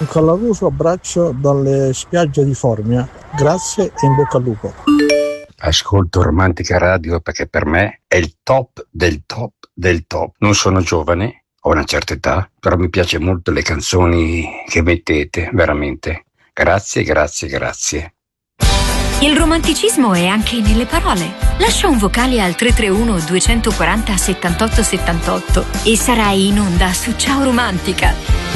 caloroso abbraccio dalle spiagge di Formia. Grazie e in bocca al lupo. Ascolto Romantica Radio perché per me è il top del top del top. Non sono giovane, ho una certa età, però mi piace molto le canzoni che mettete, veramente. Grazie, grazie, grazie. Il romanticismo è anche nelle parole. Lascia un vocale al 331 240 78 78 e sarai in onda su Ciao Romantica.